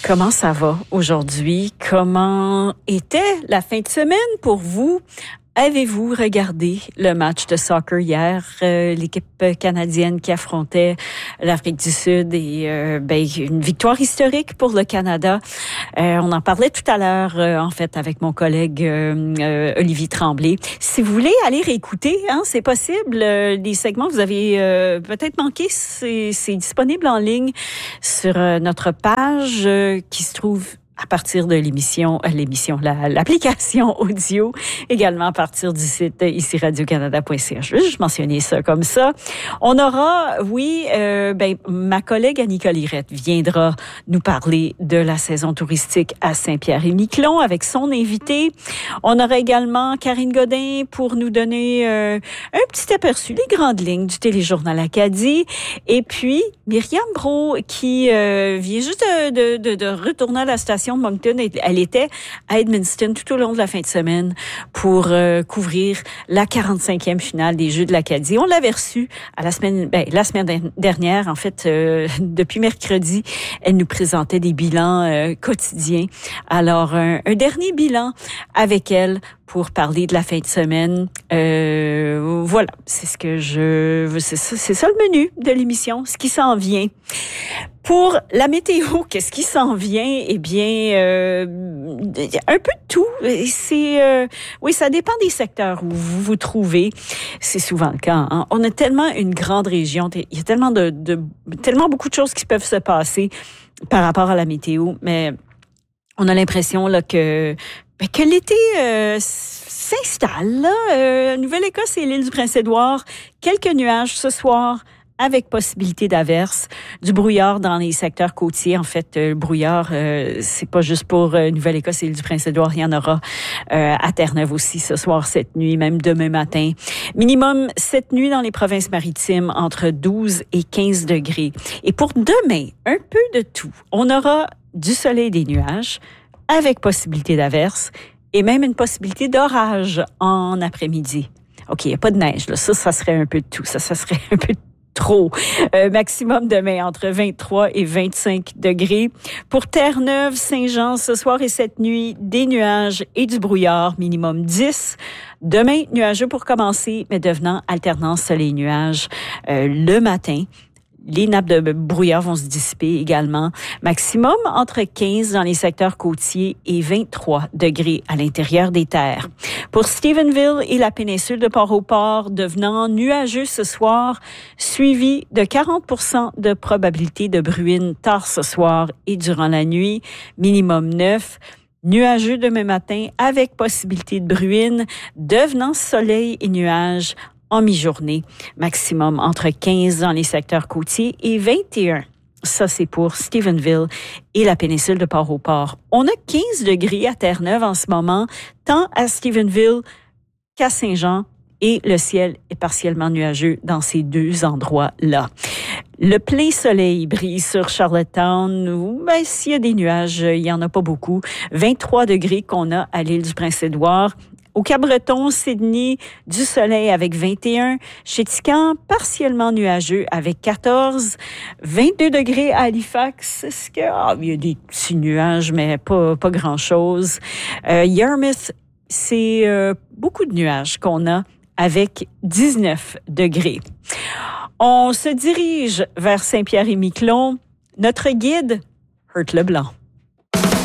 Comment ça va aujourd'hui? Comment était la fin de semaine pour vous? Avez-vous regardé le match de soccer hier, l'équipe canadienne qui affrontait l'Afrique du Sud et une victoire historique pour le Canada. On en parlait tout à l'heure, en fait, avec mon collègue Olivier Tremblay. Si vous voulez aller réécouter, c'est possible. Les segments que vous avez peut-être manqués, c'est disponible en ligne sur notre page qui se trouve à partir de l'application audio, également à partir du site ici radiocanada.ca. Je vais juste mentionner ça comme ça. On aura, ma collègue Annika Lirette viendra nous parler de la saison touristique à Saint-Pierre-et-Miquelon avec son invité. On aura également Karine Godin pour nous donner un petit aperçu des grandes lignes du téléjournal Acadie. Et puis, Myriam Brault qui vient juste de retourner à la station de Moncton. Elle était à Edmundston tout au long de la fin de semaine pour couvrir la 45e finale des Jeux de l'Acadie. On l'avait reçue la semaine dernière. En fait, depuis mercredi, elle nous présentait des bilans quotidiens. Alors, un dernier bilan avec elle pour parler de la fin de semaine. Voilà, c'est ça le menu de l'émission, ce qui s'en vient. Pour la météo, qu'est-ce qui s'en vient? Eh bien, un peu de tout. Oui, ça dépend des secteurs où vous vous trouvez. C'est souvent le cas. On a tellement une grande région, il y a tellement tellement beaucoup de choses qui peuvent se passer par rapport à la météo, mais on a l'impression là que l'été s'installe. Nouvelle-Écosse et l'île du Prince-Édouard, quelques nuages ce soir avec possibilité d'averses, du brouillard dans les secteurs côtiers. En fait, le brouillard, c'est pas juste pour Nouvelle-Écosse et l'île du Prince-Édouard, il y en aura à Terre-Neuve aussi ce soir, cette nuit, même demain matin. Minimum cette nuit dans les provinces maritimes entre 12 et 15 degrés. Et pour demain, un peu de tout. On aura du soleil et des nuages, avec possibilité d'averses et même une possibilité d'orage en après-midi. OK, il n'y a pas de neige, là. Ça serait un peu de tout. Ça serait un peu trop. Maximum demain entre 23 et 25 degrés. Pour Terre-Neuve, Saint-Jean, ce soir et cette nuit, des nuages et du brouillard, minimum 10. Demain, nuageux pour commencer, mais devenant alternance soleil-nuage le matin. Les nappes de brouillard vont se dissiper également. Maximum entre 15 dans les secteurs côtiers et 23 degrés à l'intérieur des terres. Pour Stephenville et la péninsule de Port-au-Port, devenant nuageux ce soir, suivi de 40% de probabilité de bruine tard ce soir et durant la nuit, minimum 9. Nuageux demain matin avec possibilité de bruine, devenant soleil et nuages en mi-journée, maximum entre 15 dans les secteurs côtiers et 21. Ça, c'est pour Stephenville et la péninsule de Port-au-Port. On a 15 degrés à Terre-Neuve en ce moment, tant à Stephenville qu'à Saint-Jean, et le ciel est partiellement nuageux dans ces deux endroits-là. Le plein soleil brille sur Charlottetown, où s'il y a des nuages, il n'y en a pas beaucoup. 23 degrés qu'on a à l'île du Prince-Édouard. Au Cap-Breton, Sydney, du soleil avec 21. Chez Tican, partiellement nuageux avec 14. 22 degrés à Halifax. Il y a des petits nuages, mais pas grand-chose. Yarmouth, c'est beaucoup de nuages qu'on a avec 19 degrés. On se dirige vers Saint-Pierre-et-Miquelon. Notre guide, Hurt Leblanc.